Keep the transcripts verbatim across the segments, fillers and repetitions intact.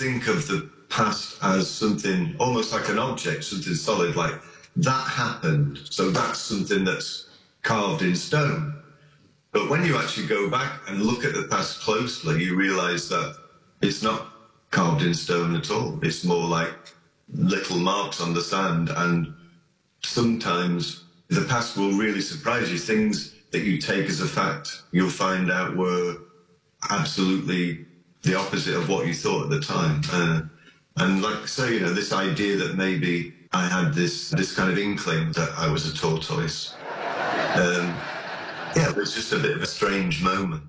think of the past as something almost like an object, something solid, like that happened, so that's something that's carved in stone. But when you actually go back and look at the past closely, you realise that it's not carved in stone at all. It's more like little marks on the sand, and sometimes the past will really surprise you. Things that you take as a fact, you'll find out were absolutely the opposite of what you thought at the time. Uh, and like I say, you know, this idea that maybe I had this this kind of inkling that I was a tortoise. Um, yeah, it was just a bit of a strange moment.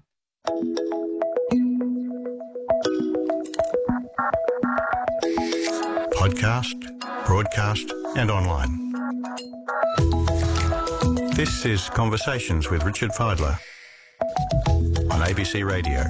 Podcast, broadcast and online. This is Conversations with Richard Fidler on A B C Radio.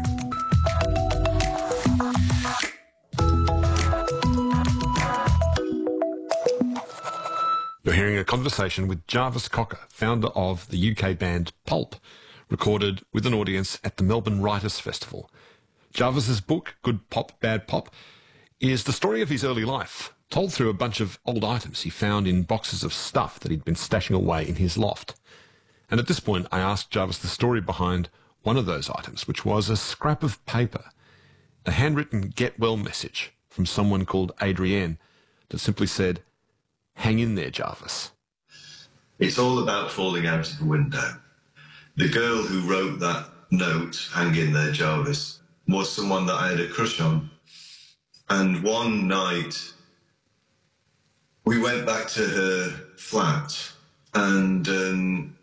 You're hearing a conversation with Jarvis Cocker, founder of the U K band Pulp, recorded with an audience at the Melbourne Writers' Festival. Jarvis's book, Good Pop, Bad Pop, is the story of his early life, told through a bunch of old items he found in boxes of stuff that he'd been stashing away in his loft. And at this point, I asked Jarvis the story behind one of those items, which was a scrap of paper, a handwritten get well message from someone called Adrienne that simply said, "Hang in there, Jarvis." It's all about falling out of the window. The girl who wrote that note, "Hang in there, Jarvis," was someone that I had a crush on. And one night, we went back to her flat, and um,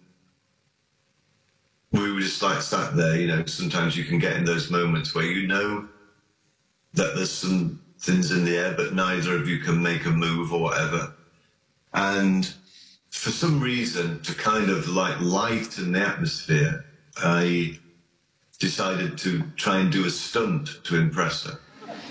we were just like sat there. You know, sometimes you can get in those moments where you know that there's some things in the air, but neither of you can make a move or whatever. And for some reason, to kind of like lighten the atmosphere, I decided to try and do a stunt to impress her.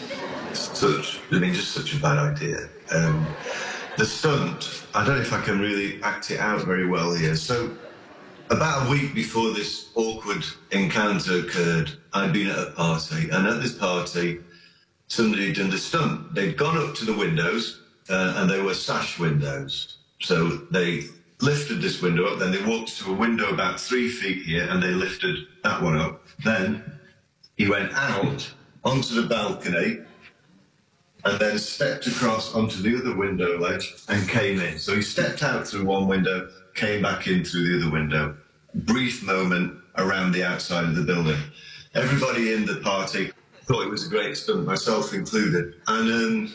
Such, I mean, just such a bad idea. Um, the stunt, I don't know if I can really act it out very well here. So about a week before this awkward encounter occurred, I'd been at a party, and at this party, somebody had done the stunt. They'd gone up to the windows, uh, and they were sash windows. So they lifted this window up, then they walked to a window about three feet here, and they lifted that one up. Then he went out onto the balcony, and then stepped across onto the other window ledge and came in. So he stepped out through one window, came back in through the other window. Brief moment around the outside of the building. Everybody in the party thought it was a great stunt, myself included. And um,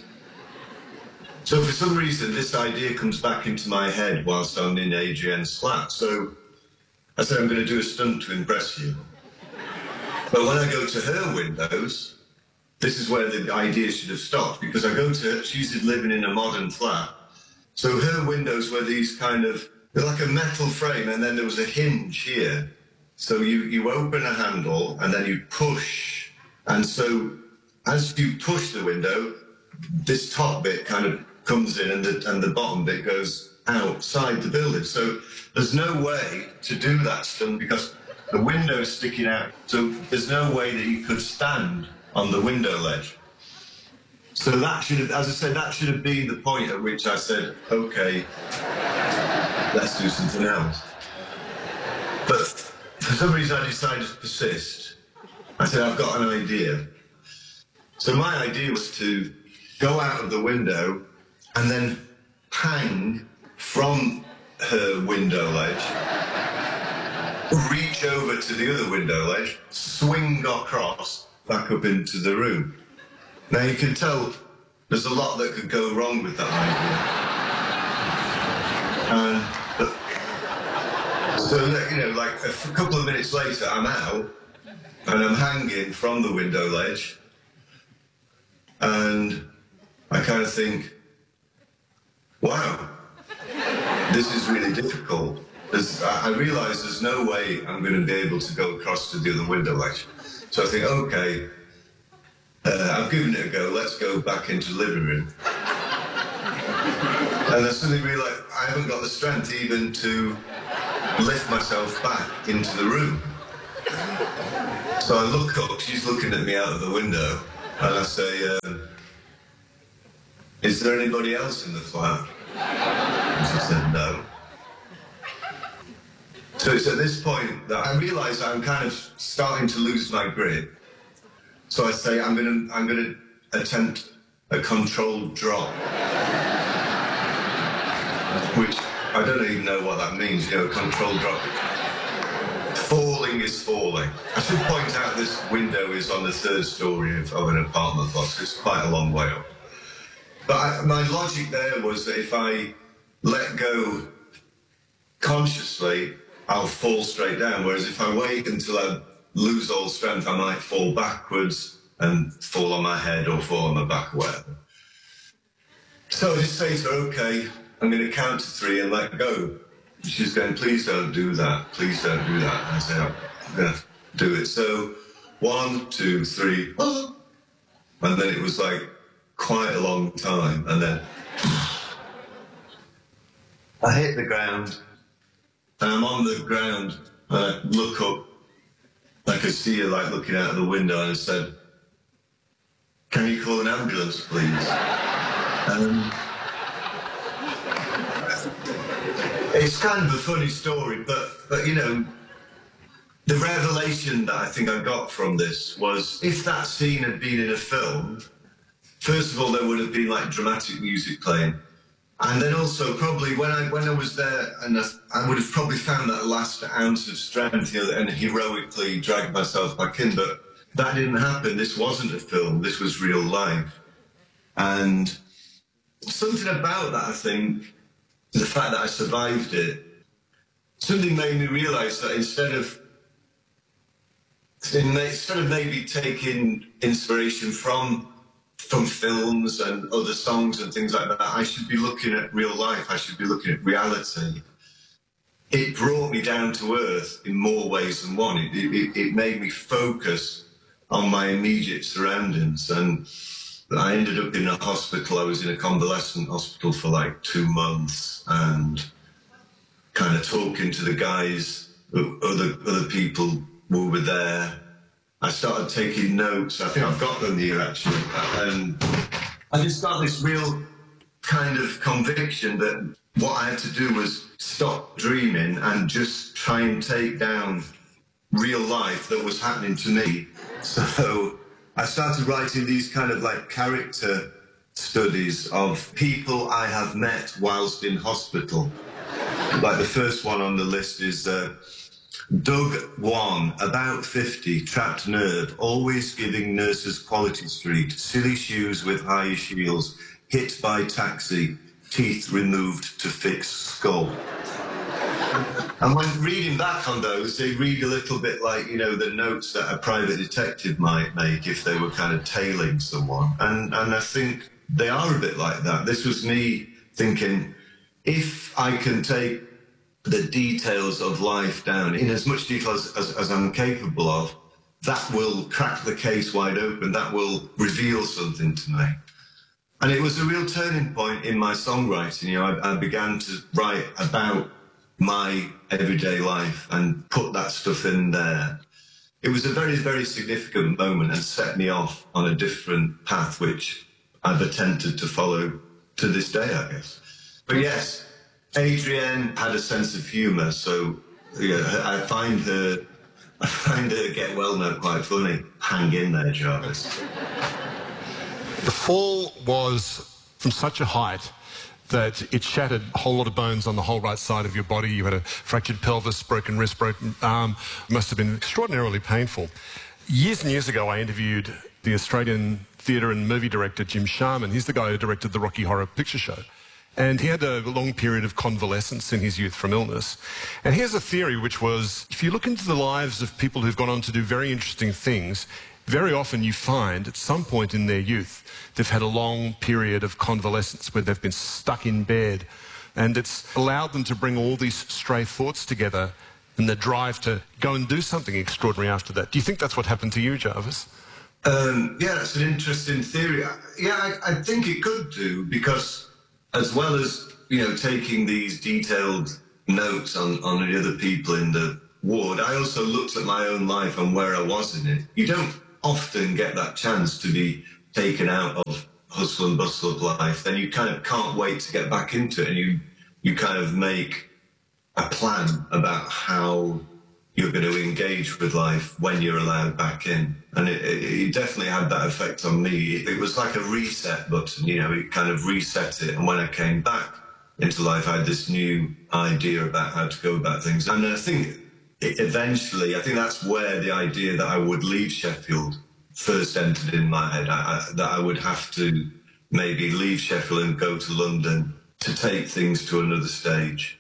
so for some reason, this idea comes back into my head whilst I'm in Adrienne's flat. So I said, I'm going to do a stunt to impress you. But when I go to her windows, this is where the idea should have stopped, because I go to her, she's living in a modern flat. So her windows were these kind of, they're like a metal frame, and then there was a hinge here. So you, you open a handle and then you push. And so as you push the window, this top bit kind of comes in and the, and the bottom bit goes outside the building. So there's no way to do that stunt because the window's sticking out. So there's no way that you could stand on the window ledge. So that should have, as I said, that should have been the point at which I said, okay, let's do something else. But for some reason I decided to persist. I said, I've got an idea. So my idea was to go out of the window and then hang from her window ledge, reach over to the other window ledge, swing across, back up into the room. Now you can tell there's a lot that could go wrong with that idea. And so, you know, like a couple of minutes later, I'm out and I'm hanging from the window ledge, and I kind of think, wow, this is really difficult. There's, I realise there's no way I'm going to be able to go across to the other window ledge. So I think, okay, uh, I've given it a go, let's go back into the living room. And I suddenly realised I haven't got the strength even to lift myself back into the room. So I look up, she's looking at me out of the window, and I say, uh, is there anybody else in the flat? And she said, no. So it's at this point that I realise I'm kind of starting to lose my grip. So I say, I'm going to I'm going to attempt a controlled drop. Which, I don't even know what that means, you know, a controlled drop. Falling is falling. I should point out this window is on the third story of, of an apartment block, so it's quite a long way up. But I, my logic there was that if I let go consciously, I'll fall straight down, whereas if I wait until I lose all strength, I might fall backwards and fall on my head or fall on my back or whatever. So I just say to her, okay, I'm going to count to three and let go. She's going, please don't do that, please don't do that. And I say, I'm going to do it. So one, two, three, oh. And then it was like quite a long time, and then I hit the ground. And I'm on the ground, and I look up, I could see her like looking out of the window, and I said, can you call an ambulance, please? Um, it's kind of a funny story, but, but, you know, the revelation that I think I got from this was, if that scene had been in a film, first of all, there would have been like dramatic music playing. And then also, probably, when I when I was there, and I, I would have probably found that last ounce of strength, you know, and heroically dragged myself back in. But that didn't happen. This wasn't a film. This was real life. And something about that, I think, the fact that I survived it, something made me realise that instead of, instead of maybe taking inspiration from from films and other songs and things like that, I should be looking at real life. I should be looking at reality. It brought me down to earth in more ways than one. It, it, it made me focus on my immediate surroundings. And I ended up in a hospital. I was in a convalescent hospital for like two months and kind of talking to the guys, other, other people who were there. I started taking notes. I think I've got them here, actually. And I just got this real kind of conviction that what I had to do was stop dreaming and just try and take down real life that was happening to me. So I started writing these kind of like character studies of people I have met whilst in hospital. Like the first one on the list is... Uh, Doug one, about fifty, trapped nerve, always giving nurses Quality Street, silly shoes with high heels, hit by taxi, teeth removed to fix skull. And when reading back on those, they read a little bit like, you know, the notes that a private detective might make if they were kind of tailing someone. And, and I think they are a bit like that. This was me thinking, if I can take the details of life down in as much detail as, as, as I'm capable of, that will crack the case wide open. That will reveal something to me. And it was a real turning point in my songwriting. You know, I, I began to write about my everyday life and put that stuff in there. It was a very, very significant moment and set me off on a different path, which I've attempted to follow to this day, I guess. But yes, Adrienne had a sense of humour, so yeah, I find her, I find her get well known quite funny. Hang in there, Jarvis. The fall was from such a height that it shattered a whole lot of bones on the whole right side of your body. You had a fractured pelvis, broken wrist, broken arm. It must have been extraordinarily painful. Years and years ago, I interviewed the Australian theatre and movie director, Jim Sharman. He's the guy who directed the Rocky Horror Picture Show. And he had a long period of convalescence in his youth from illness. And here's a theory which was, if you look into the lives of people who've gone on to do very interesting things, very often you find at some point in their youth they've had a long period of convalescence where they've been stuck in bed. And it's allowed them to bring all these stray thoughts together and the drive to go and do something extraordinary after that. Do you think that's what happened to you, Jarvis? Um, yeah, that's an interesting theory. Yeah, I, I think it could do, because as well as, you know, taking these detailed notes on, on the other people in the ward, I also looked at my own life and where I was in it. You don't often get that chance to be taken out of hustle and bustle of life, then you kind of can't wait to get back into it, and you you kind of make a plan about how you're going to engage with life when you're allowed back in. And it, it, it definitely had that effect on me. It, it was like a reset button, you know, it kind of reset it. And when I came back into life, I had this new idea about how to go about things. And I think it, eventually, I think that's where the idea that I would leave Sheffield first entered in my head, I, I, that I would have to maybe leave Sheffield and go to London to take things to another stage.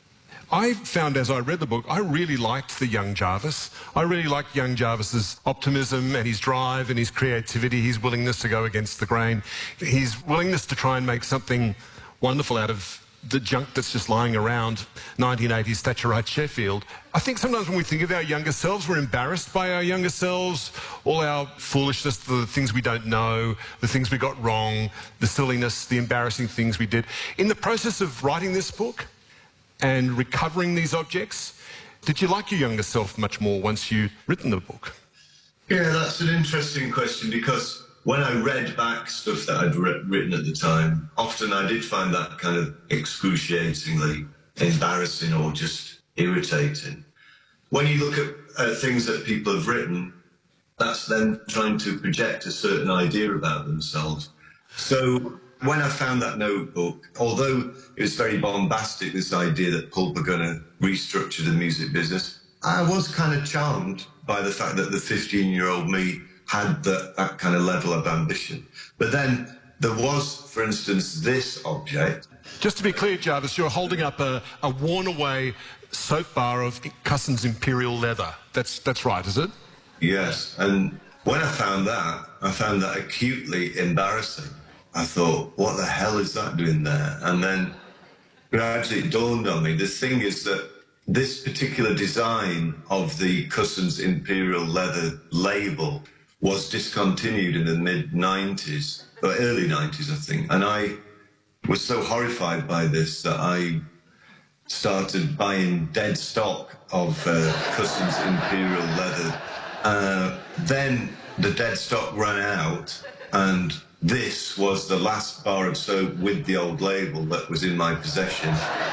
I found as I read the book, I really liked the young Jarvis. I really liked young Jarvis's optimism and his drive and his creativity, his willingness to go against the grain, his willingness to try and make something wonderful out of the junk that's just lying around nineteen eighties Thatcherite Sheffield. I think sometimes when we think of our younger selves, we're embarrassed by our younger selves, all our foolishness, the things we don't know, the things we got wrong, the silliness, the embarrassing things we did. In the process of writing this book and recovering these objects, did you like your younger self much more once you'd written the book? Yeah, that's an interesting question, because when I read back stuff that I'd written at the time, often I did find that kind of excruciatingly embarrassing or just irritating. When you look at uh, things that people have written, that's them trying to project a certain idea about themselves. So when I found that notebook, although it was very bombastic, this idea that Pulp are going to restructure the music business, I was kind of charmed by the fact that the fifteen-year-old me had the, that kind of level of ambition. But then there was, for instance, this object. Just to be clear, Jarvis, you're holding up a, a worn-away soap bar of Cussons Imperial leather. That's, that's right, is it? Yes, and when I found that, I found that acutely embarrassing. I thought, what the hell is that doing there? And then gradually it dawned on me, the thing is that this particular design of the Cussons Imperial leather label was discontinued in the mid nineties, or early nineties, I think. And I was so horrified by this that I started buying dead stock of uh, Cussons Imperial leather. Uh, then the dead stock ran out, and this was the last bar of soap with the old label that was in my possession.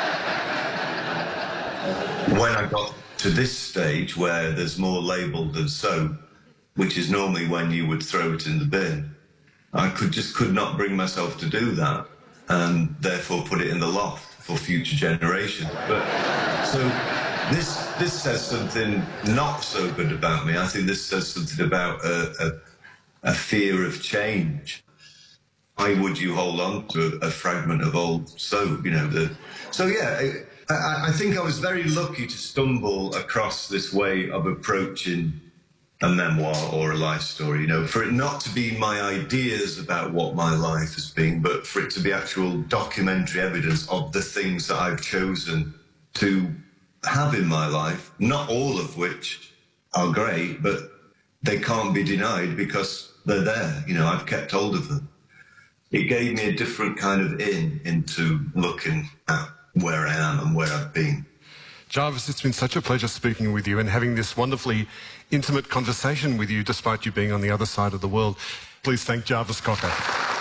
When I got to this stage where there's more label than soap, which is normally when you would throw it in the bin, I could just could not bring myself to do that, and therefore put it in the loft for future generations. But so this this says something not so good about me. I think this says something about a, a, a fear of change. Why would you hold on to a, a fragment of old soap, you know? The, so, yeah, I, I think I was very lucky to stumble across this way of approaching a memoir or a life story, you know, for it not to be my ideas about what my life has been, but for it to be actual documentary evidence of the things that I've chosen to have in my life, not all of which are great, but they can't be denied because they're there. You know, I've kept hold of them. It gave me a different kind of in into looking at where I am and where I've been. Jarvis, it's been such a pleasure speaking with you and having this wonderfully intimate conversation with you, despite you being on the other side of the world. Please thank Jarvis Cocker.